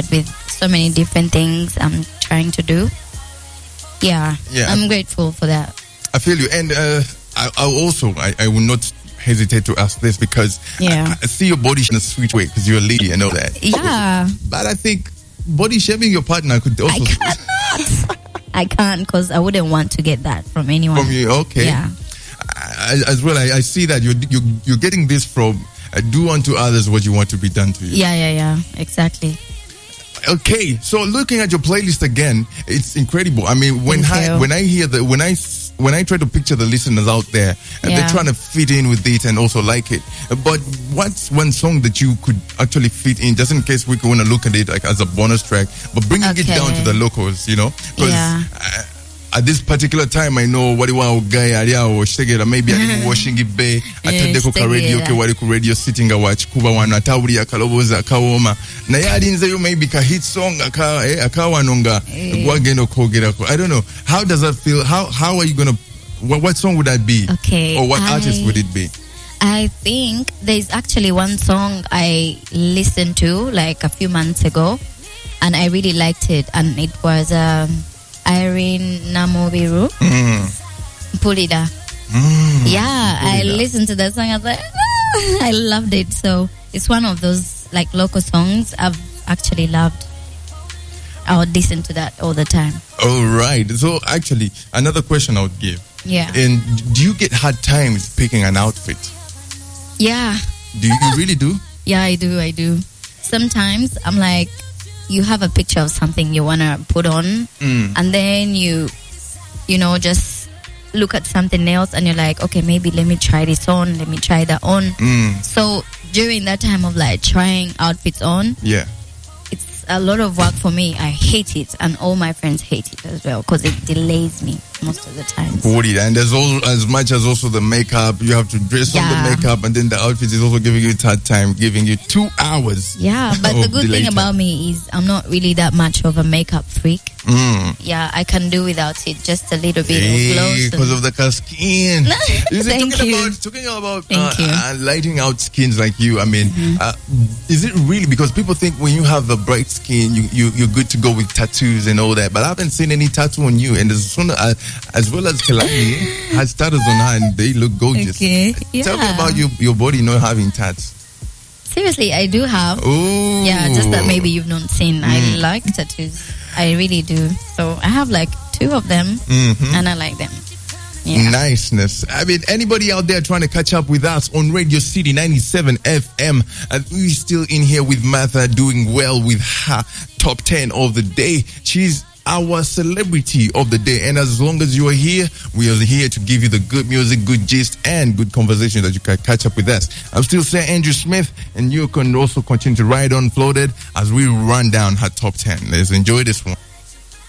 but with so many different things I'm trying to do. Yeah. I'm grateful for that. I feel you. And I will not hesitate to ask this because I see your body in a sweet way because you're a lady and all that. Yeah. But I think body shaming your partner could also... I can't because I wouldn't want to get that from anyone. From you, okay. Yeah. As well, I see that you're getting this from do unto others what you want to be done to you. Yeah. Exactly. Okay, so looking at your playlist again, it's incredible. I mean, when I try to picture the listeners out there, they're trying to fit in with it and also like it. But what's one song that you could actually fit in, just in case we want to look at it like as a bonus track, but bringing it down to the locals, you know? Because at this particular time, I know what wa guy maybe I'm washing it bay atadeko ka radio ke wali ku radio sitting a watch kuba wana tawuli akaloboza akawoma na yadinze yo maybe ka hit song akawanonga gwageno kogerako. I don't know, how does that feel? How are you gonna what song would that be? Okay, or what artist would it be? I think there's actually one song I listened to like a few months ago and I really liked it, and it was Irene Namubiru, Pulida. I listened to that song. I was like, I loved it. So it's one of those like local songs I've actually loved. I would listen to that all the time. All right. So actually, another question I would give. Yeah. And do you get hard times picking an outfit? Yeah. Do you really do? Yeah, I do. Sometimes I'm like, you have a picture of something you want to put on and then you just look at something else and you're like, okay, maybe let me try this on, let me try that on. So during that time of like trying outfits on, it's a lot of work for me. I hate it, and all my friends hate it as well because it delays me most of the time. And there's as much as also the makeup, you have to dress on the makeup, and then the outfit is also giving you hard time, giving you 2 hours. Yeah, but the good thing about me is I'm not really that much of a makeup freak. Yeah, I can do without it, just a little bit of glow. Because of the skin. Talking about lighting out skins like you, I mean, is it really, because people think when you have a bright skin, you're good to go with tattoos and all that, but I haven't seen any tattoo on you, and as well as Kelani has tattoos on her and they look gorgeous. Okay. Yeah. Tell me about your body not having tats. Seriously, I do have. Ooh. Yeah, just that maybe you've not seen. I like tattoos. I really do. So I have like 2 of them and I like them. Yeah. Niceness. I mean, anybody out there trying to catch up with us on Radio City 97 FM, and we're still in here with Martha doing well with her top 10 of the day. She's our celebrity of the day, and as long as you are here, we are here to give you the good music, good gist, and good conversation that you can catch up with us. I'm still Sir Andrew Smith, and you can also continue to ride on Floated as we run down her top 10. Let's enjoy this one.